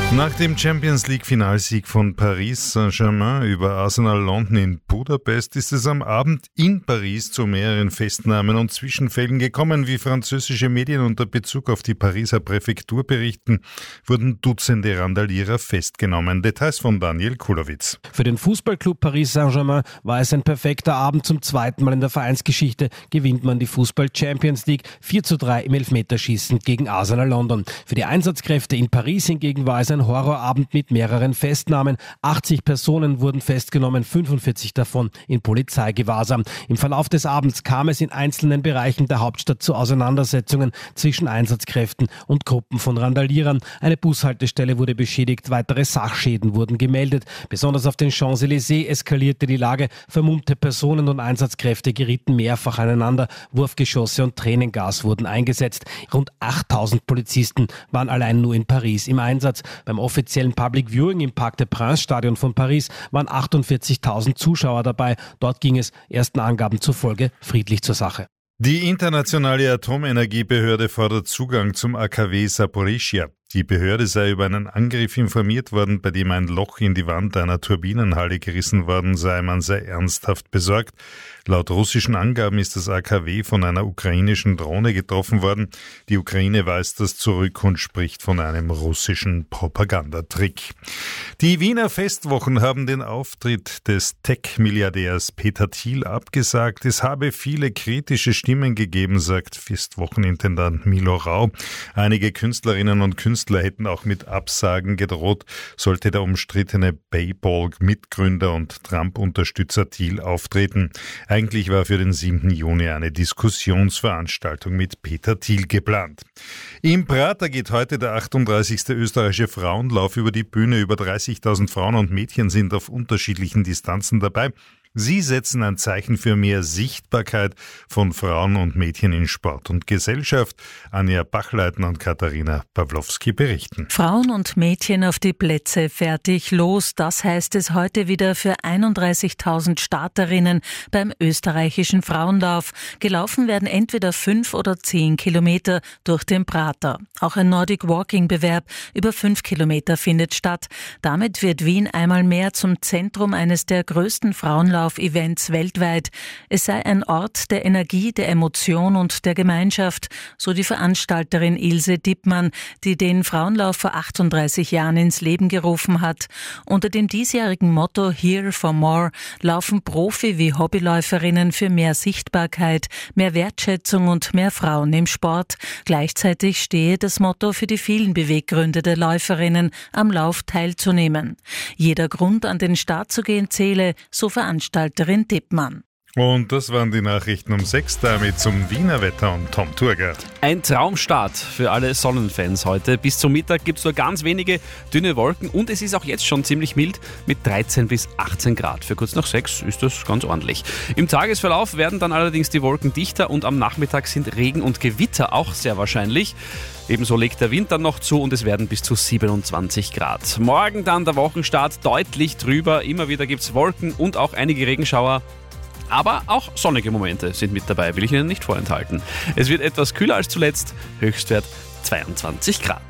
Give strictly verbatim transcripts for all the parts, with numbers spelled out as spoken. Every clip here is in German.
Nach dem Champions-League-Finalsieg von Paris Saint-Germain über Arsenal London in Budapest ist es am Abend in Paris zu mehreren Festnahmen und Zwischenfällen gekommen. Wie französische Medien unter Bezug auf die Pariser Präfektur berichten, wurden Dutzende Randalierer festgenommen. Details von Daniel Kulowitz. Für den Fußballclub Paris Saint-Germain war es ein perfekter Abend. Zum zweiten Mal in der Vereinsgeschichte gewinnt man die Fußball-Champions League vier zu drei im Elfmeterschießen gegen Arsenal London. Für die Einsatzkräfte in Paris hingegen war es ein Horrorabend mit mehreren Festnahmen. achtzig Personen wurden festgenommen, fünfundvierzig davon in Polizeigewahrsam. Im Verlauf des Abends kam es in einzelnen Bereichen der Hauptstadt zu Auseinandersetzungen zwischen Einsatzkräften und Gruppen von Randalierern. Eine Bushaltestelle wurde beschädigt, weitere Sachschäden wurden gemeldet. Besonders auf den Champs-Élysées eskalierte die Lage. Vermummte Personen und Einsatzkräfte gerieten mehrfach aneinander. Wurfgeschosse und Tränengas wurden eingesetzt. Rund achttausend Polizisten waren allein nur in Paris im Einsatz. Beim offiziellen Public Viewing im Parc des Princes Stadion von Paris waren achtundvierzigtausend Zuschauer dabei. Dort ging es ersten Angaben zufolge friedlich zur Sache. Die internationale Atomenergiebehörde fordert Zugang zum A K W Saporischschja. Die Behörde sei über einen Angriff informiert worden, bei dem ein Loch in die Wand einer Turbinenhalle gerissen worden sei. Man sei ernsthaft besorgt. Laut russischen Angaben ist das A K W von einer ukrainischen Drohne getroffen worden. Die Ukraine weist das zurück und spricht von einem russischen Propagandatrick. Die Wiener Festwochen haben den Auftritt des Tech-Milliardärs Peter Thiel abgesagt. Es habe viele kritische Stimmen gegeben, sagt Festwochenintendant Milo Rau. Einige Künstlerinnen und Künstler Künstler hätten auch mit Absagen gedroht, sollte der umstrittene PayPal-Mitgründer und Trump-Unterstützer Thiel auftreten. Eigentlich war für den siebten Juni eine Diskussionsveranstaltung mit Peter Thiel geplant. Im Prater geht heute der achtunddreißigste österreichische Frauenlauf über die Bühne. Über dreißigtausend Frauen und Mädchen sind auf unterschiedlichen Distanzen dabei. Sie setzen ein Zeichen für mehr Sichtbarkeit von Frauen und Mädchen in Sport und Gesellschaft. Anja Bachleitner und Katharina Pawlowski berichten. Frauen und Mädchen auf die Plätze, fertig, los. Das heißt es heute wieder für einunddreißigtausend Starterinnen beim österreichischen Frauenlauf. Gelaufen werden entweder fünf oder zehn Kilometer durch den Prater. Auch ein Nordic Walking Bewerb über fünf Kilometer findet statt. Damit wird Wien einmal mehr zum Zentrum eines der größten Frauenlauf Events weltweit. Es sei ein Ort der Energie, der Emotion und der Gemeinschaft, so die Veranstalterin Ilse Dippmann, die den Frauenlauf vor achtunddreißig Jahren ins Leben gerufen hat. Unter dem diesjährigen Motto Here for More laufen Profi- wie Hobbyläuferinnen für mehr Sichtbarkeit, mehr Wertschätzung und mehr Frauen im Sport. Gleichzeitig stehe das Motto für die vielen Beweggründe der Läuferinnen, am Lauf teilzunehmen. Jeder Grund, an den Start zu gehen, zähle, so Veranstalterin Dippmann. Und das waren die Nachrichten um sechs, damit zum Wiener Wetter und Tom Thurgart. Ein Traumstart für alle Sonnenfans heute. Bis zum Mittag gibt es nur ganz wenige dünne Wolken und es ist auch jetzt schon ziemlich mild mit dreizehn bis achtzehn Grad. Für kurz nach sechs ist das ganz ordentlich. Im Tagesverlauf werden dann allerdings die Wolken dichter und am Nachmittag sind Regen und Gewitter auch sehr wahrscheinlich. Ebenso legt der Wind dann noch zu und es werden bis zu siebenundzwanzig Grad. Morgen dann der Wochenstart deutlich drüber. Immer wieder gibt es Wolken und auch einige Regenschauer. Aber auch sonnige Momente sind mit dabei, will ich Ihnen nicht vorenthalten. Es wird etwas kühler als zuletzt, Höchstwert zweiundzwanzig Grad.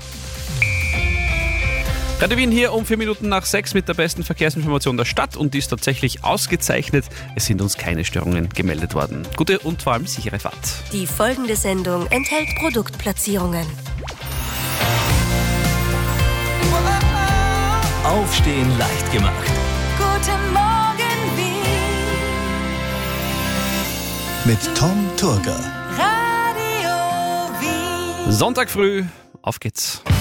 Radio Wien hier um vier Minuten nach sechs mit der besten Verkehrsinformation der Stadt und die ist tatsächlich ausgezeichnet. Es sind uns keine Störungen gemeldet worden. Gute und vor allem sichere Fahrt. Die folgende Sendung enthält Produktplatzierungen. Aufstehen leicht gemacht. Guten Morgen Wien. Mit Tom Thurgart. Radio Wien. Sonntag früh, auf geht's.